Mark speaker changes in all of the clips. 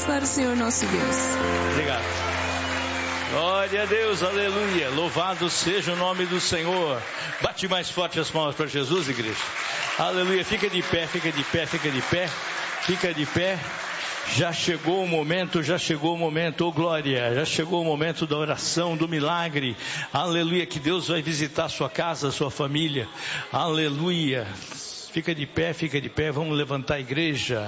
Speaker 1: para o Senhor nosso Deus.
Speaker 2: Obrigado. Glória a Deus, aleluia. Louvado seja o nome do Senhor. Bate mais forte as palmas para Jesus, igreja. Aleluia. Fica de pé, fica de pé, fica de pé. Fica de pé. Já chegou o momento, oh glória, já chegou o momento da oração, do milagre, aleluia, que Deus vai visitar a sua casa, a sua família, aleluia. Fica de pé, vamos levantar a igreja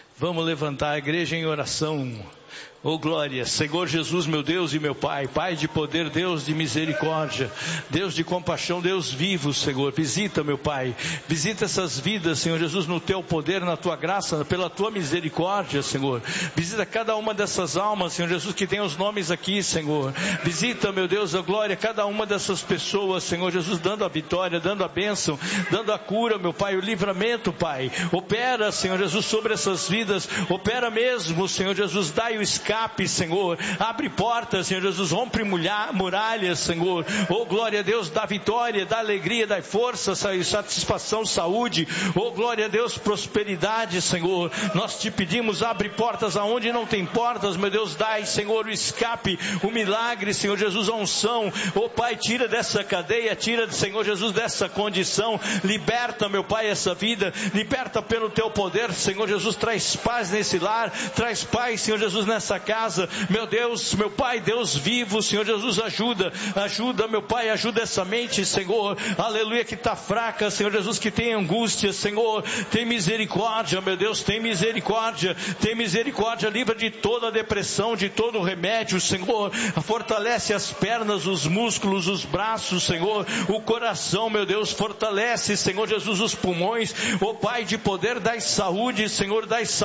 Speaker 2: em oração. Oh glória, Senhor Jesus, meu Deus e meu Pai, Pai de poder, Deus de misericórdia, Deus de compaixão, Deus vivo, Senhor, visita, meu Pai, visita essas vidas, Senhor Jesus, no Teu poder, na Tua graça, pela Tua misericórdia, Senhor, visita cada uma dessas almas, Senhor Jesus, que tem os nomes aqui, Senhor, visita, meu Deus, a glória, cada uma dessas pessoas, Senhor Jesus, dando a vitória, dando a bênção, dando a cura, meu Pai, o livramento, Pai, opera, Senhor Jesus, sobre essas vidas, opera mesmo, Senhor Jesus, dai o escape, Senhor, abre portas, Senhor Jesus, rompe muralhas, Senhor, oh glória a Deus, dá vitória, dá alegria, dá força, satisfação, saúde, oh glória a Deus, prosperidade, Senhor, nós te pedimos, abre portas aonde não tem portas, meu Deus, dai, Senhor, o escape, o milagre, Senhor Jesus, a unção, oh Pai, tira dessa cadeia, tira, Senhor Jesus, dessa condição, liberta, meu Pai, essa vida, liberta pelo Teu poder, Senhor Jesus, traz paz nesse lar, traz paz, Senhor Jesus, nessa casa, meu Deus, meu Pai, Deus vivo, Senhor Jesus, ajuda, meu Pai, ajuda essa mente, Senhor, aleluia, que está fraca, Senhor Jesus, que tem angústia, Senhor, tem misericórdia, meu Deus, tem misericórdia, livra de toda a depressão, de todo o remédio, Senhor, fortalece as pernas, os músculos, os braços, Senhor, o coração, meu Deus, fortalece, Senhor Jesus, os pulmões, oh Pai de poder, dai saúde, Senhor,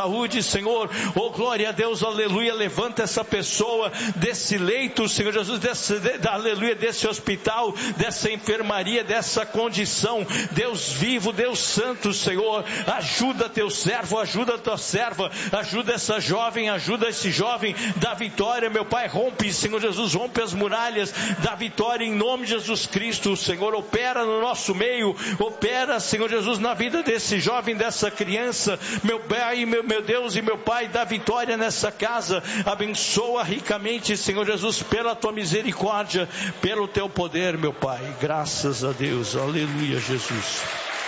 Speaker 2: oh glória a Deus, aleluia, levanta essa pessoa desse leito, Senhor Jesus, aleluia, desse hospital, dessa enfermaria, dessa condição, Deus vivo, Deus santo, Senhor, ajuda teu servo, ajuda tua serva, ajuda essa jovem, ajuda esse jovem, dá vitória, meu Pai, rompe, Senhor Jesus, rompe as muralhas, dá vitória em nome de Jesus Cristo, Senhor, opera no nosso meio, opera, Senhor Jesus, na vida desse jovem, dessa criança, meu Pai, meu Deus e meu Pai, dá vitória nessa casa, abençoa ricamente, Senhor Jesus, pela Tua misericórdia, pelo Teu poder, meu Pai, graças a Deus, aleluia, Jesus.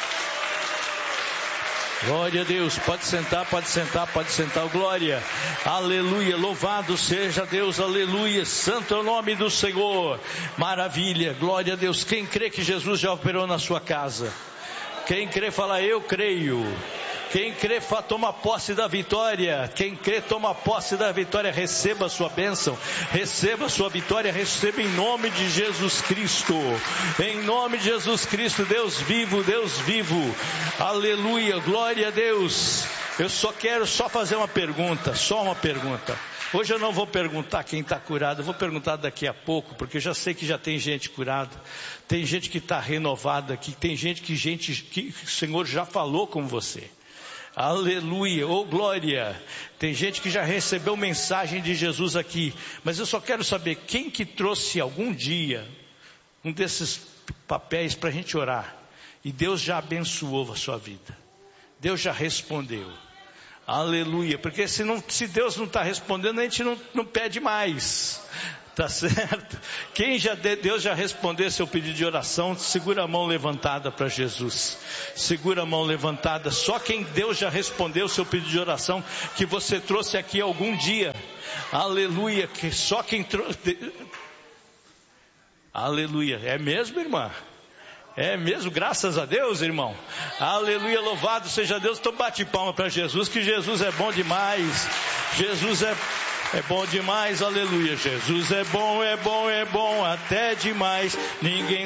Speaker 2: Glória a Deus, pode sentar, glória, aleluia, louvado seja Deus, aleluia, santo é o nome do Senhor, maravilha, glória a Deus. Quem crê que Jesus já operou na sua casa? Quem crê, fala eu creio. Quem crê, toma posse da vitória. Quem crê, toma posse da vitória. Receba a sua bênção, receba a sua vitória, receba em nome de Jesus Cristo. Em nome de Jesus Cristo, Deus vivo, aleluia, glória a Deus. Eu quero fazer uma pergunta, só uma pergunta. Hoje eu não vou perguntar quem está curado, eu vou perguntar daqui a pouco, porque eu já sei que já tem gente curada, tem gente que está renovada aqui, tem gente que o Senhor já falou com você. Aleluia, oh glória, tem gente que já recebeu mensagem de Jesus aqui, mas eu só quero saber quem que trouxe algum dia um desses papéis para a gente orar, e Deus já abençoou a sua vida, Deus já respondeu, aleluia, porque se Deus não está respondendo, a gente não pede mais. Tá certo? Deus já respondeu seu pedido de oração, segura a mão levantada para Jesus. Segura a mão levantada. Só quem Deus já respondeu seu pedido de oração, que você trouxe aqui algum dia. Aleluia. Que só quem trouxe. Aleluia. É mesmo, irmã? É mesmo, graças a Deus, irmão. Aleluia, louvado seja Deus. Então bate palma para Jesus, que Jesus é bom demais. Jesus é bom demais, aleluia. Jesus é bom, até demais. Ninguém